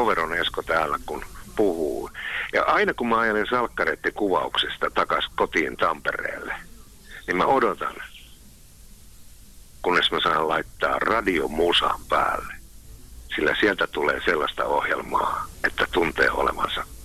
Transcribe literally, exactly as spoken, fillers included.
Poveron Esko täällä, kun puhuu. Ja aina kun mä ajelen salkkareiden kuvauksesta takaisin kotiin Tampereelle, niin mä odotan, kunnes mä saan laittaa radiomusan päälle. Sillä sieltä tulee sellaista ohjelmaa, että tuntee olevansa